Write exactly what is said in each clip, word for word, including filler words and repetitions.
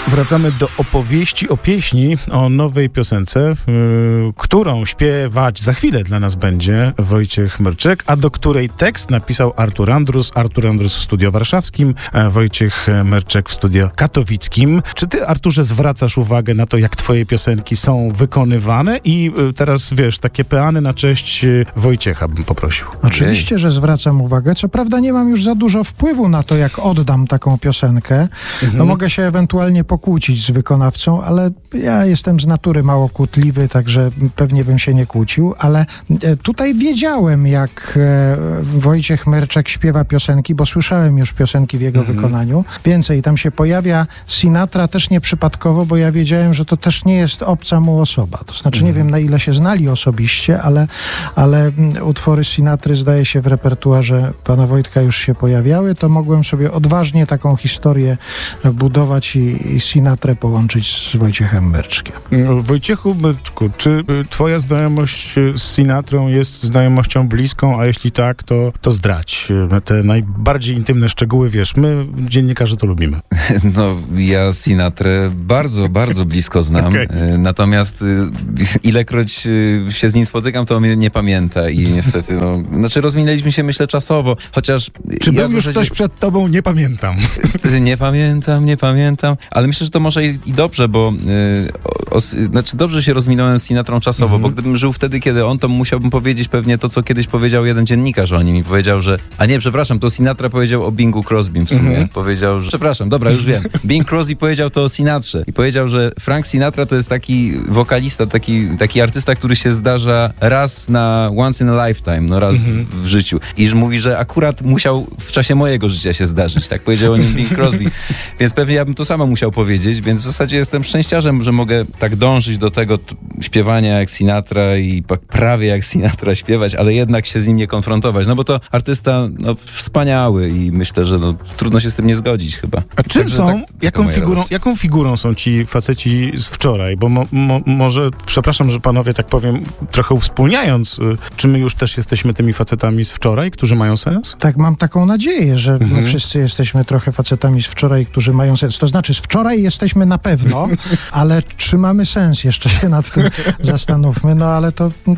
Wracamy do opowieści o pieśni, o nowej piosence, yy, którą śpiewać za chwilę dla nas będzie Wojciech Myrczek, a do której tekst napisał Artur Andrus. Artur Andrus w studio warszawskim, a Wojciech Myrczek w studio katowickim. Czy ty, Arturze, zwracasz uwagę na to, jak twoje piosenki są wykonywane? I yy, teraz, wiesz, takie peany na cześć yy, Wojciecha bym poprosił. Oczywiście, że zwracam uwagę. Co prawda nie mam już za dużo wpływu na to, jak oddam taką piosenkę. Mhm. No mogę się ewentualnie pokłócić z wykonawcą, ale ja jestem z natury mało kłótliwy, także pewnie bym się nie kłócił, ale tutaj wiedziałem, jak Wojciech Myrczek śpiewa piosenki, bo słyszałem już piosenki w jego mhm. wykonaniu. Więcej, tam się pojawia Sinatra też nieprzypadkowo, bo ja wiedziałem, że to też nie jest obca mu osoba. To znaczy mhm. nie wiem, na ile się znali osobiście, ale, ale utwory Sinatry, zdaje się, w repertuarze pana Wojtka już się pojawiały, to mogłem sobie odważnie taką historię budować i, i Sinatrę połączyć z Wojciechem Myrczkiem. Wojciechu Myrczku, czy twoja znajomość z Sinatrą jest znajomością bliską, a jeśli tak, to, to zdradź te najbardziej intymne szczegóły, wiesz, my, dziennikarze, to lubimy. No, ja Sinatrę bardzo, bardzo blisko znam, okay. Natomiast ilekroć się z nim spotykam, to on mnie nie pamięta i niestety, no, znaczy rozminęliśmy się, myślę, czasowo, chociaż... Czy ja był już zasadzie... ktoś przed tobą? Nie pamiętam. Nie pamiętam, nie pamiętam, ale myślę, że to może i, i dobrze, bo yy, o, o, znaczy dobrze się rozminąłem z Sinatrą czasowo, mm-hmm. bo gdybym żył wtedy, kiedy on, to musiałbym powiedzieć pewnie to, co kiedyś powiedział jeden dziennikarz o nim i powiedział, że, a nie, przepraszam, to Sinatra powiedział o Bingu Crosbym w sumie. Mm-hmm. Powiedział, że, przepraszam, dobra, już wiem. Bing Crosby powiedział to o Sinatrze i powiedział, że Frank Sinatra to jest taki wokalista, taki, taki artysta, który się zdarza raz na once in a lifetime, no raz mm-hmm. w życiu. I że mówi, że akurat musiał w czasie mojego życia się zdarzyć. Tak powiedział o nim Bing Crosby. Więc pewnie ja bym to samo musiał powiedzieć, więc w zasadzie jestem szczęściarzem, że mogę tak dążyć do tego t- śpiewania jak Sinatra i prawie jak Sinatra śpiewać, ale jednak się z nim nie konfrontować, no bo to artysta no, wspaniały i myślę, że no, trudno się z tym nie zgodzić chyba. A czym Także są, tak, jaką, figurą, jaką figurą są ci faceci z wczoraj? Bo mo, mo, może, przepraszam, że panowie tak powiem, trochę uwspólniając, czy my już też jesteśmy tymi facetami z wczoraj, którzy mają sens? Tak, mam taką nadzieję, że mhm. my wszyscy jesteśmy trochę facetami z wczoraj, którzy mają sens. To znaczy z wczoraj jesteśmy na pewno, ale czy mamy sens? Jeszcze się nad tym zastanówmy. No ale to e,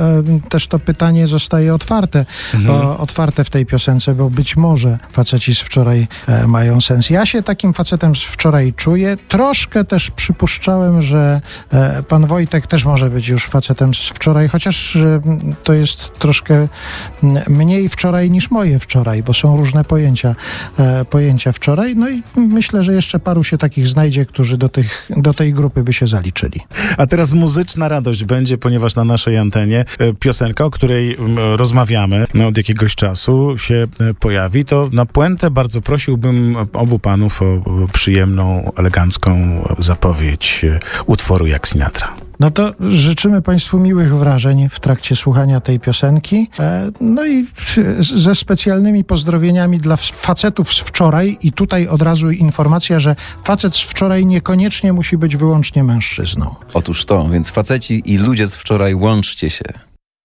też to pytanie zostaje otwarte, mhm. o, otwarte w tej piosence, bo być może faceci z wczoraj e, mają sens. Ja się takim facetem z wczoraj czuję. Troszkę też przypuszczałem, że e, pan Wojtek też może być już facetem z wczoraj, chociaż e, to jest troszkę mniej wczoraj niż moje wczoraj, bo są różne pojęcia, e, pojęcia wczoraj. No i myślę, że jeszcze paru się takich znajdzie, którzy do, tych, do tej grupy by się zaliczyli. A teraz muzyczna radość będzie, ponieważ na naszej antenie piosenka, o której rozmawiamy od jakiegoś czasu, się pojawi. To na puentę bardzo prosiłbym obu panów o przyjemną, elegancką zapowiedź utworu jak Sinatra. No to życzymy Państwu miłych wrażeń w trakcie słuchania tej piosenki. No i ze specjalnymi pozdrowieniami dla facetów z wczoraj. I tutaj od razu informacja, że facet z wczoraj niekoniecznie musi być wyłącznie mężczyzną. Otóż to, więc faceci i ludzie z wczoraj, łączcie się.